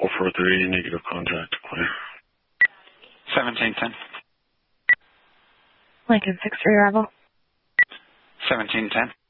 443, negative contact, clear. 1710. Lincoln 63 Rebel. 1710.